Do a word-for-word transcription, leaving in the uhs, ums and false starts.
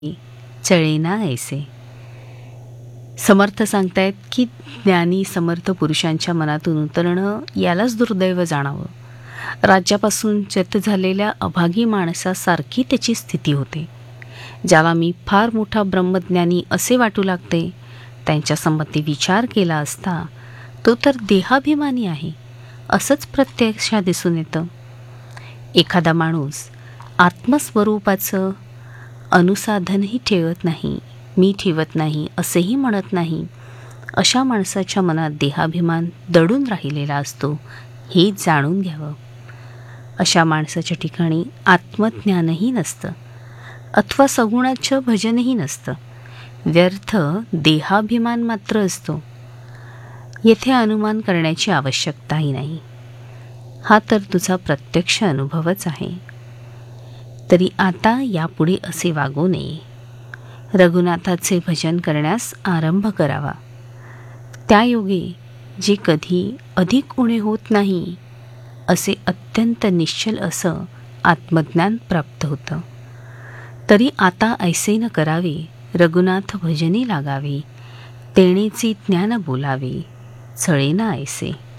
चळेना ऐसे. समर्थ सांगतायत की ज्ञानी समर्थ पुरुषांच्या मनातून उतरणं यालाच दुर्दैव जाणावं. राज्यापासून च्युत झालेल्या अभागी माणसासारखी त्याची स्थिती होते. ज्याला मी फार मोठा ब्रह्मज्ञानी असे वाटू लागते, त्यांच्या संबंधी विचार केला असता तो तर देहाभिमानी आहे असंच प्रत्यक्षात दिसून येतं. एखादा माणूस आत्मस्वरूपाचं अनुसाधनही ठेवत नाही, मी ठेवत नाही असेही म्हणत नाही, अशा माणसाच्या मनात देहाभिमान दडून राहिलेला असतो हे जाणून घ्यावं. अशा माणसाच्या ठिकाणी आत्मज्ञानही नसतं अथवा सगुणाचं भजनही नसतं. व्यर्थ देहाभिमान मात्र असतो. येथे अनुमान करण्याची आवश्यकताही नाही. हा तर तुझा प्रत्यक्ष अनुभवच आहे. तरी आता यापुढे असे वागू नये. रघुनाथाचे भजन करण्यास आरंभ करावा. त्यायोगे जे कधी अधिक उणे होत नाही असे अत्यंत निश्चल असं आत्मज्ञान प्राप्त होतं. तरी आता ऐसे न करावे. रघुनाथ भजनी लागावे, तेणेचे ज्ञान बोलावे, चळेना ऐसे.